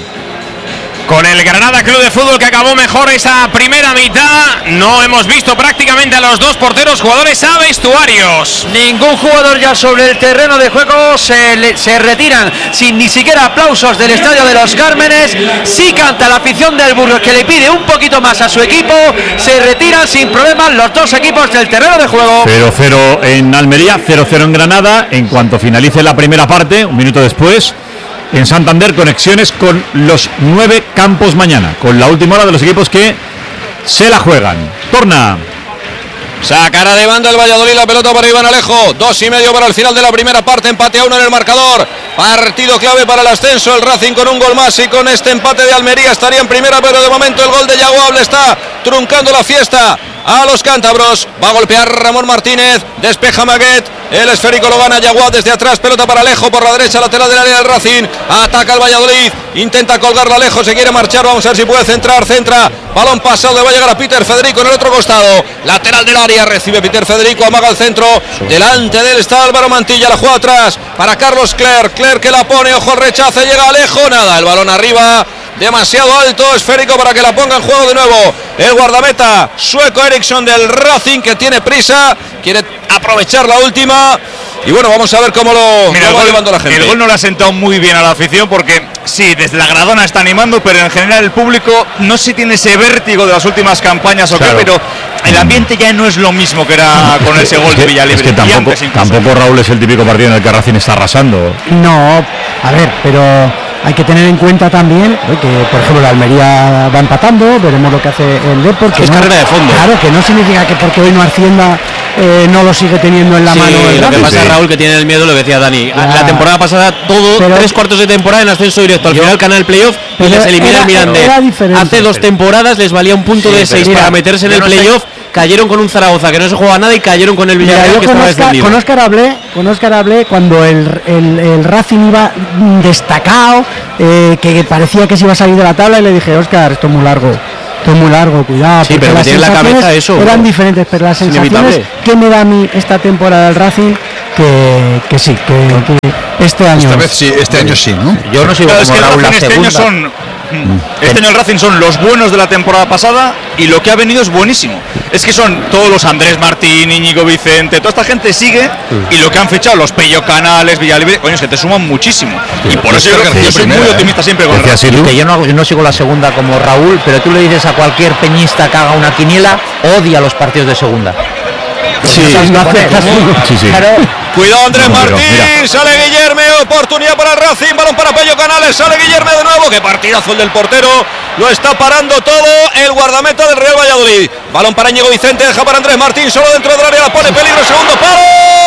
Con el Granada Club de Fútbol, que acabó mejor esa primera mitad, no hemos visto prácticamente a los dos porteros jugadores a vestuarios. Ningún jugador ya sobre el terreno de juego, se retiran sin ni siquiera aplausos del estadio de los Cármenes. Sí canta la afición del Burgos, que le pide un poquito más a su equipo. Se retiran sin problemas los dos equipos del terreno de juego. 0-0 en Almería, 0-0 en Granada. En cuanto finalice la primera parte, un minuto después, en Santander, conexiones con los 9 campos mañana, con la última hora de los equipos que se la juegan. Torna. Sacará de banda el Valladolid la pelota para Iván Alejo. 2:30 para el final de la primera parte. Empate a 1 en el marcador. Partido clave para el ascenso. El Racing con un gol más y con este empate de Almería estaría en primera, pero de momento el gol de Yaguab le está truncando la fiesta a los cántabros. Va a golpear Ramón Martínez. Despeja Maguet. El esférico lo gana Yaguab desde atrás. Pelota para Alejo por la derecha, lateral del área del Racing. Ataca el Valladolid. Intenta colgarla Alejo. Se quiere marchar. Vamos a ver si puede centrar. Centra. Balón pasado. Le va a llegar a Peter Federico en el otro costado. Lateral del área. Recibe Peter Federico. Amaga el centro. Delante de él está Álvaro Mantilla. La juega atrás para Carlos Clerc. Clerc que la pone. Ojo al rechace. Llega Alejo. Nada. El balón arriba. Demasiado alto, esférico para que la ponga en juego de nuevo el guardameta sueco Eriksson del Racing, que tiene prisa, quiere aprovechar la última. Y bueno, vamos a ver cómo lo va llevando la gente. El gol no le ha sentado muy bien a la afición, porque sí, desde la Gradona está animando, pero en general el público no sé si tiene ese vértigo de las últimas campañas o qué, pero el ambiente ya no es lo mismo que era con ese gol de Villalibre. Es que tampoco Raúl es el típico partido en el que Racing está arrasando. No, a ver, pero hay que tener en cuenta también que, por ejemplo, la Almería va empatando, veremos lo que hace el Depor. Es carrera de fondo. Claro, que no significa que porque hoy no ascienda no lo sigue teniendo en la mano. Lo que pasa, Raúl, que tiene el miedo, lo que decía Dani. La temporada pasada, tres cuartos de temporada en ascenso directo. Al final, Canal Playoff y les elimina el Mirandés. Hace 2 temporadas les valía un punto de 6 para meterse en el playoff. Cayeron con un Zaragoza que no se jugaba nada y cayeron con el Villarreal que estaba descendido. Con Óscar hablé cuando el Racing iba destacado, que parecía que se iba a salir de la tabla, y le dije: Óscar, esto es muy largo, cuidado. Sí, pero tiene la cabeza eso. Eran diferentes, pero las sensaciones que me da a mí esta temporada del Racing, que sí, que este año. Esta vez sí, este año sí, ¿no? Yo no sigo como Raúl la segunda. Este año el Racing son los buenos de la temporada pasada y lo que ha venido es buenísimo. Es que son todos los Andrés Martín, Íñigo Vicente, toda esta gente sigue, y lo que han fichado, los Pello Canales, Villalibre, coño, es que te suman muchísimo. Y por eso yo creo que yo soy muy optimista siempre con el Racing. Que yo no sigo la segunda como Raúl, pero tú le dices a cualquier peñista que haga una quiniela, odia los partidos de segunda. Sí. Claro. Cuidado Andrés Martín, sale Guillerme, oportunidad para el Racing, balón para Pello Canales, sale Guillerme de nuevo, qué partidazo el del portero, lo está parando todo el guardameta del Real Valladolid. Balón para Íñigo Vicente, deja para Andrés Martín, solo dentro del área, la pone peligro, segundo palo.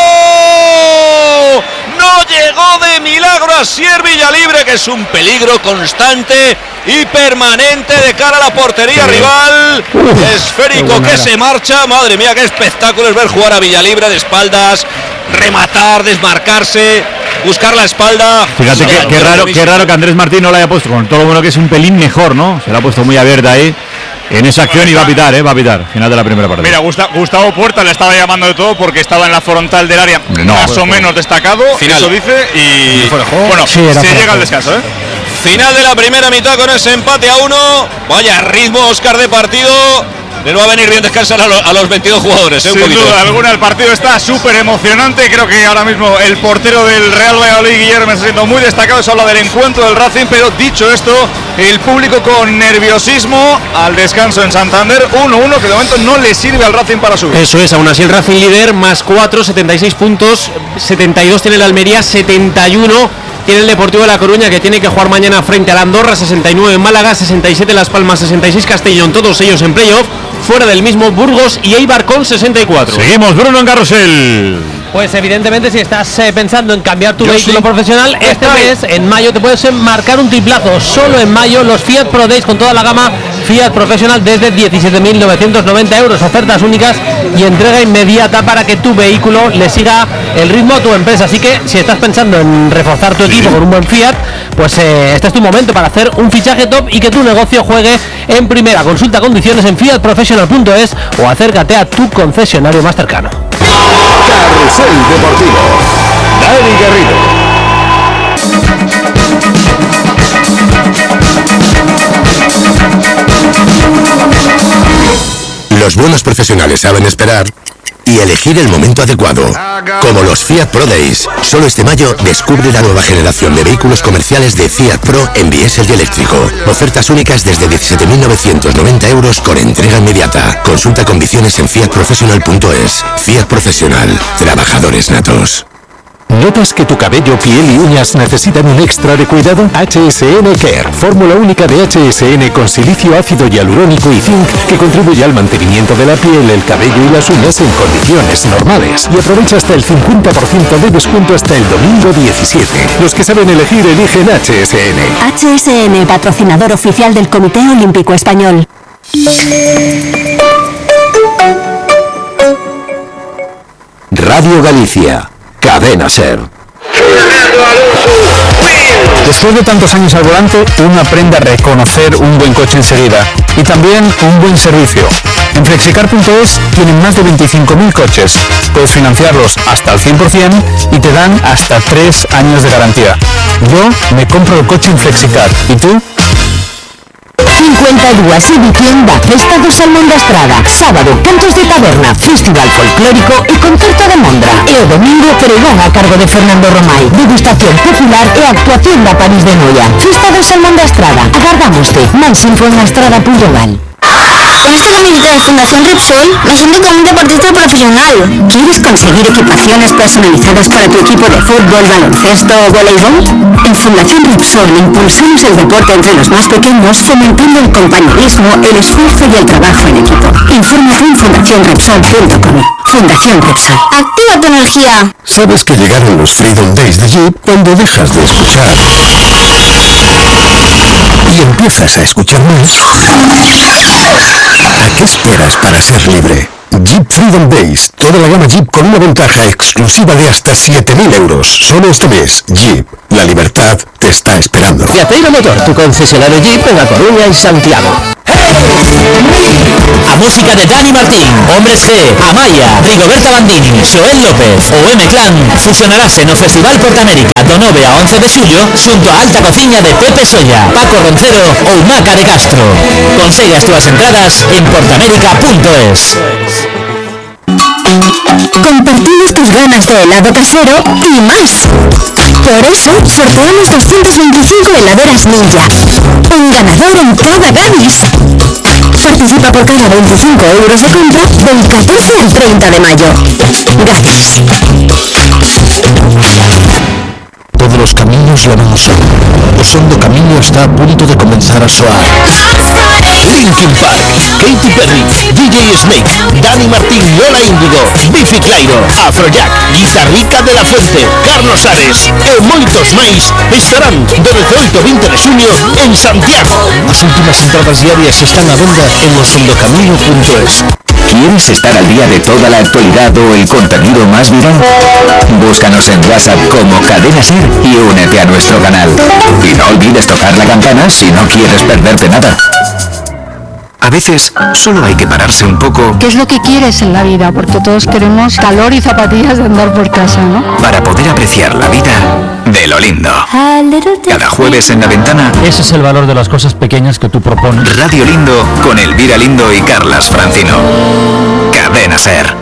No llegó de milagro a Sier Villalibre, que es un peligro constante y permanente de cara a la portería rival. Esférico que se marcha. Madre mía, qué espectáculo es ver jugar a Villalibre de espaldas, rematar, desmarcarse, buscar la espalda. Fíjate qué raro que Andrés Martín no la haya puesto, con todo lo bueno que es un pelín mejor, ¿no? Se la ha puesto muy abierta ahí en esa acción y va a pitar, final de la primera parte. Mira, Gustavo Puerta le estaba llamando de todo porque estaba en la frontal del área, más o menos destacado, final. Eso dice, y bueno, se llega al descanso, ¿eh? Final de la primera mitad con ese empate a 1. Vaya ritmo, Óscar, de partido. Le va a venir bien descansar a los 22 jugadores, Sin duda alguna, el partido está súper emocionante. Creo que ahora mismo el portero del Real Valladolid, Guillermo, está siendo muy destacado. Se habla del encuentro del Racing, pero dicho esto, el público con nerviosismo al descanso en Santander. 1-1, que de momento no le sirve al Racing para subir. Eso es, aún así el Racing líder, más 4, 76 puntos, 72 tiene el Almería, 71 tiene el Deportivo de La Coruña, que tiene que jugar mañana frente al Andorra, 69 en Málaga, 67 Las Palmas, 66 Castellón, todos ellos en playoff. Fuera del mismo Burgos y Eibar con 64. Seguimos, Bruno, en Carrusel. Pues evidentemente, si estás pensando en cambiar tu vehículo profesional, este mes, en mayo, te puedes marcar un triplazo. Solo en mayo, los Fiat Pro Days con toda la gama Fiat Professional desde 17.990 euros. Ofertas únicas y entrega inmediata para que tu vehículo le siga el ritmo a tu empresa. Así que si estás pensando en reforzar tu equipo con un buen Fiat, pues este es tu momento para hacer un fichaje top y que tu negocio juegue en primera. Consulta condiciones en fiatprofessional.es o acércate a tu concesionario más cercano. Carrusel Deportivo. Dani Garrido. Los buenos profesionales saben esperar y elegir el momento adecuado, como los Fiat Pro Days. Solo este mayo descubre la nueva generación de vehículos comerciales de Fiat Pro en diésel y eléctrico. Ofertas únicas desde 17.990 euros con entrega inmediata. Consulta condiciones en fiatprofessional.es. Fiat Professional, trabajadores natos. ¿Notas que tu cabello, piel y uñas necesitan un extra de cuidado? HSN Care, fórmula única de HSN con silicio ácido hialurónico y zinc que contribuye al mantenimiento de la piel, el cabello y las uñas en condiciones normales. Y aprovecha hasta el 50% de descuento hasta el domingo 17. Los que saben elegir eligen HSN. HSN, patrocinador oficial del Comité Olímpico Español. Radio Galicia. Cadena Ser. Después de tantos años al volante, uno aprende a reconocer un buen coche enseguida y también un buen servicio. En Flexicar.es tienen más de 25.000 coches. Puedes financiarlos hasta el 100% y te dan hasta 3 años de garantía. Yo me compro el coche en Flexicar. ¿Y tú? 52 edición da Festa do Salmón da Estrada. Sábado, cantos de taberna, festival folclórico e concerto de Mondra. E o domingo, pregón a cargo de Fernando Romay, degustación popular e actuación da París de Noia. Festa do Salmón da Estrada. Agardámoste. Máis info en astrada.gal. Con esta camiseta de Fundación Repsol me siento como un deportista profesional. ¿Quieres conseguir equipaciones personalizadas para tu equipo de fútbol, baloncesto o voleibol? En Fundación Repsol impulsamos el deporte entre los más pequeños, fomentando el compañerismo, el esfuerzo y el trabajo en equipo. Infórmate en fundacionrepsol.com. Fundación Repsol. ¡Activa tu energía! Sabes que llegaron los Freedom Days de Jeep cuando dejas de escuchar y empiezas a escuchar más. ¿A qué esperas para ser libre? Jeep Freedom Days, toda la gama Jeep con una ventaja exclusiva de hasta 7.000 euros. Solo este mes, Jeep, la libertad te está esperando. Fiateiro Motor, tu concesionario Jeep en A Coruña y Santiago. A música de Dani Martín, Hombres G, Amaya, Rigoberta Bandini, Xoel López ou M-Clan fusionarase no Festival Portamérica do 9 a 11 de xullo xunto a Alta Cociña de Pepe Solla, Paco Roncero ou Maca de Castro. Consegue as túas entradas en portamérica.es. Compartimos tus ganas de helado casero y más. Por eso sorteamos 225 heladeras Ninja. Un ganador en cada Gavis. Participa por cada 25 euros de compra del 14 al 30 de mayo. Gavis. Todos los caminos levan ao sol. O son do camiño está a punto de comenzar a soar. Linkin Park, Katy Perry, DJ Snake, Dani Martín, Lola Índigo, Biffy Clyro, Afrojack, Guitarrica de la Fuente, Carlos Ares e moitos máis estarán do 18 ao 20 de xunio en Santiago. As últimas entradas diarias están a venda en osondocamino.es. ¿Quieres estar al día de toda la actualidad o el contenido más viral? Búscanos en WhatsApp como Cadena Ser y únete a nuestro canal. Y no olvides tocar la campana si no quieres perderte nada. A veces solo hay que pararse un poco. ¿Qué es lo que quieres en la vida? Porque todos queremos calor y zapatillas de andar por casa, ¿no? Para poder apreciar la vida de lo lindo. Cada jueves en La Ventana. Ese es el valor de las cosas pequeñas que tú propones. Radio Lindo con Elvira Lindo y Carlas Francino. Cadena Ser.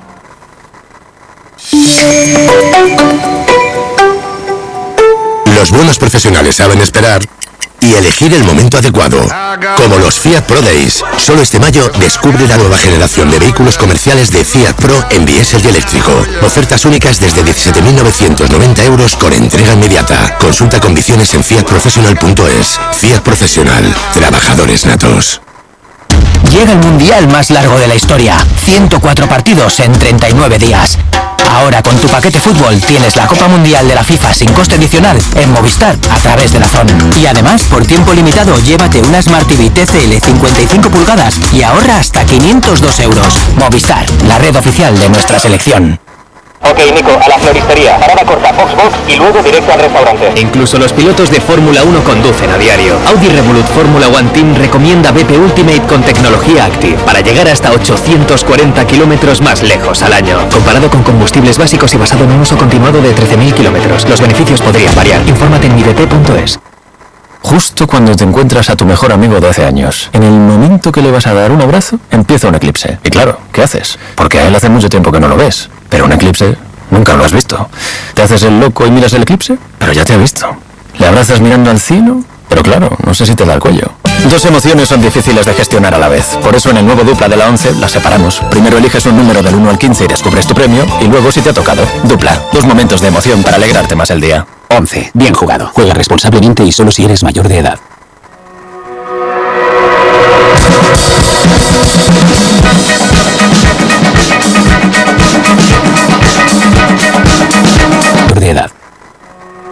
Los buenos profesionales saben esperar y elegir el momento adecuado. Como los Fiat Pro Days. Solo este mayo descubre la nueva generación de vehículos comerciales de Fiat Pro en diésel y eléctrico. Ofertas únicas desde 17.990 euros con entrega inmediata. Consulta condiciones en fiatprofessional.es. Fiat Profesional. Trabajadores natos. Llega el mundial más largo de la historia. 104 partidos en 39 días. Ahora con tu paquete fútbol tienes la Copa Mundial de la FIFA sin coste adicional en Movistar a través de DAZN. Y además, por tiempo limitado, llévate una Smart TV TCL 55 pulgadas y ahorra hasta 502 euros. Movistar, la red oficial de nuestra selección. Ok, Nico, a la floristería, parada corta, Foxbox y luego directo al restaurante. Incluso los pilotos de Fórmula 1 conducen a diario. Audi Revolut Fórmula One Team recomienda BP Ultimate con tecnología Active para llegar hasta 840 kilómetros más lejos al año. Comparado con combustibles básicos y basado en un uso continuado de 13.000 kilómetros, los beneficios podrían variar. Infórmate en mibp.es. Justo cuando te encuentras a tu mejor amigo de hace años, en el momento que le vas a dar un abrazo, empieza un eclipse. Y claro, ¿qué haces? Porque a él hace mucho tiempo que no lo ves. Pero un eclipse nunca lo has visto. Te haces el loco y miras el eclipse, pero ya te ha visto. Le abrazas mirando al cielo, pero claro, no sé si te da el cuello. Dos emociones son difíciles de gestionar a la vez. Por eso en el nuevo Dupla de la 11 las separamos. Primero eliges un número del 1 al 15 y descubres tu premio, y luego si te ha tocado. Dupla, dos momentos de emoción para alegrarte más el día. 11. Bien jugado. Juega responsablemente y solo si eres mayor de edad.